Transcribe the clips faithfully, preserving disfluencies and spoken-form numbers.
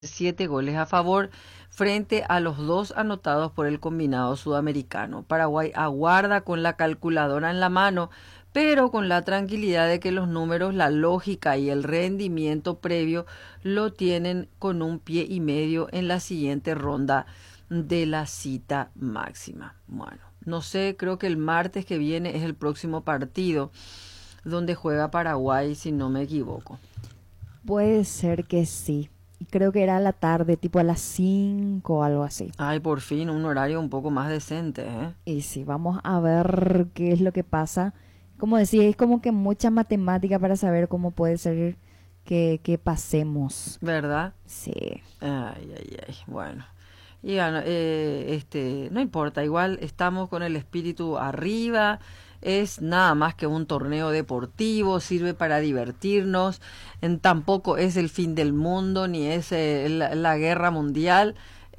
siete goles a favor frente a los dos anotados por el combinado sudamericano. Paraguay aguarda con la calculadora en la mano, pero con la tranquilidad de que los números, la lógica y el rendimiento previo lo tienen con un pie y medio en la siguiente ronda de la cita máxima. Bueno, no sé, creo que el martes que viene es el próximo partido donde juega Paraguay, si no me equivoco. Puede ser que sí. Y creo que era a la tarde, tipo a las cinco o algo así. Ay, por fin, un horario un poco más decente, ¿eh? Y sí, vamos a ver qué es lo que pasa. Como decía, es como que mucha matemática para saber cómo puede ser que, que pasemos. ¿Verdad? Sí. Ay, ay, ay, bueno. Y bueno, eh, este, no importa, igual estamos con el espíritu arriba, es nada más que un torneo deportivo, sirve para divertirnos, en, tampoco es el fin del mundo, ni es eh, la, la guerra mundial.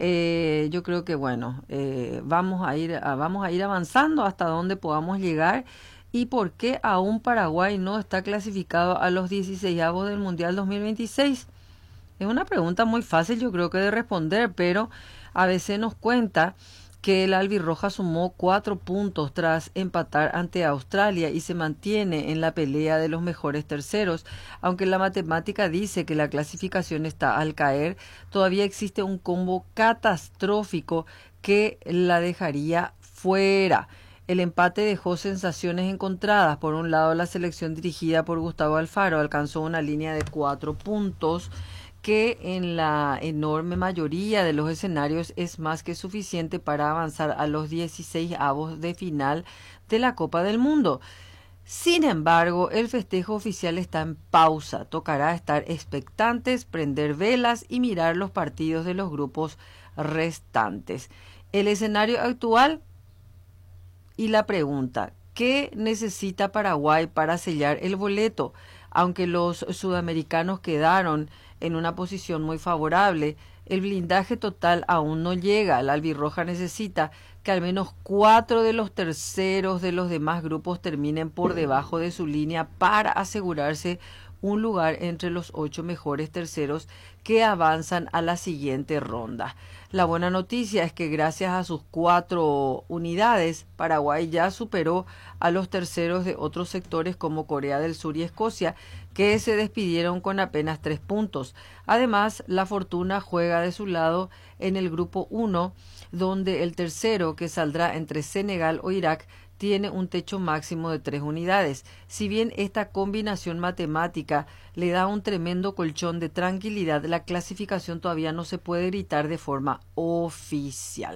Eh, yo creo que bueno, eh, vamos a ir, a, vamos a ir avanzando hasta donde podamos llegar. ¿Y por qué aún Paraguay no está clasificado a los dieciseisavos del Mundial dos mil veintiséis? Es una pregunta muy fácil, yo creo que de responder, pero A B C nos cuenta que el albirroja sumó cuatro puntos tras empatar ante Australia y se mantiene en la pelea de los mejores terceros. Aunque la matemática dice que la clasificación está al caer, todavía existe un combo catastrófico que la dejaría fuera. El empate dejó sensaciones encontradas. Por un lado, la selección dirigida por Gustavo Alfaro alcanzó una línea de cuatro puntos que en la enorme mayoría de los escenarios es más que suficiente para avanzar a los dieciseisavos de final de la Copa del Mundo. Sin embargo, el festejo oficial está en pausa. Tocará estar expectantes, prender velas y mirar los partidos de los grupos restantes. El escenario actual y la pregunta: ¿qué necesita Paraguay para sellar el boleto? Aunque los sudamericanos quedaron en una posición muy favorable, el blindaje total aún no llega. La albirroja necesita que al menos cuatro de los terceros de los demás grupos terminen por debajo de su línea para asegurarse un lugar entre los ocho mejores terceros que avanzan a la siguiente ronda. La buena noticia es que gracias a sus cuatro unidades, Paraguay ya superó a los terceros de otros sectores como Corea del Sur y Escocia, que se despidieron con apenas tres puntos. Además, la fortuna juega de su lado en el grupo uno, donde el tercero, que saldrá entre Senegal o Irak, tiene un techo máximo de tres unidades. Si bien esta combinación matemática le da un tremendo colchón de tranquilidad, la clasificación todavía no se puede gritar de forma oficial.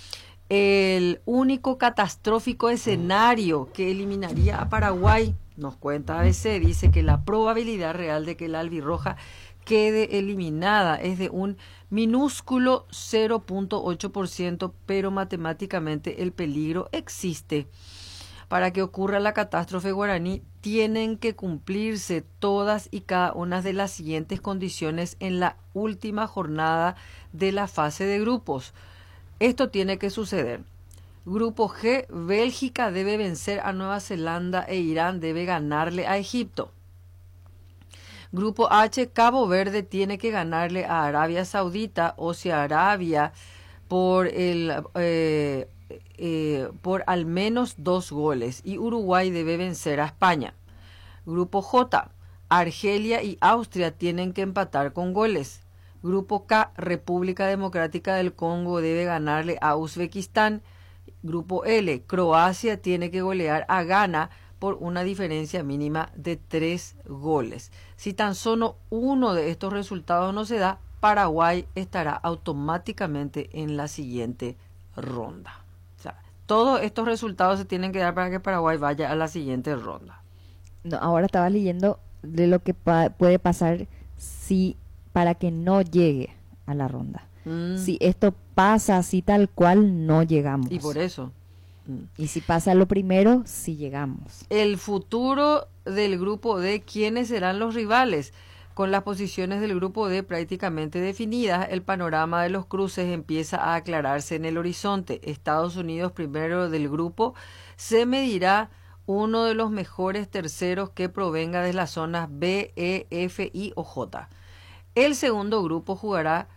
El único catastrófico escenario que eliminaría a Paraguay, nos cuenta A B C, dice que la probabilidad real de que la albirroja quede eliminada es de un minúsculo cero punto ocho por ciento, pero matemáticamente el peligro existe. Para que ocurra la catástrofe guaraní, tienen que cumplirse todas y cada una de las siguientes condiciones en la última jornada de la fase de grupos. Esto tiene que suceder. Grupo G, Bélgica debe vencer a Nueva Zelanda e Irán debe ganarle a Egipto. Grupo H, Cabo Verde tiene que ganarle a Arabia Saudita o si Arabia por el eh, eh, por al menos dos goles y Uruguay debe vencer a España. Grupo J, Argelia y Austria tienen que empatar con goles. Grupo K, República Democrática del Congo debe ganarle a Uzbekistán. Grupo L, Croacia tiene que golear a Ghana por una diferencia mínima de tres goles. Si tan solo uno de estos resultados no se da, Paraguay estará automáticamente en la siguiente ronda. O sea, todos estos resultados se tienen que dar para que Paraguay vaya a la siguiente ronda. No, ahora estaba leyendo de lo que pa- puede pasar si para que no llegue a la ronda. Mm. Si esto pasa así tal cual, no llegamos. Y por eso. Y si pasa lo primero, sí llegamos. El futuro del grupo D, ¿quiénes serán los rivales? Con las posiciones del grupo D prácticamente definidas, el panorama de los cruces empieza a aclararse en el horizonte. Estados Unidos, primero del grupo, se medirá uno de los mejores terceros que provenga de las zonas B, E, F, I o J. El segundo grupo jugará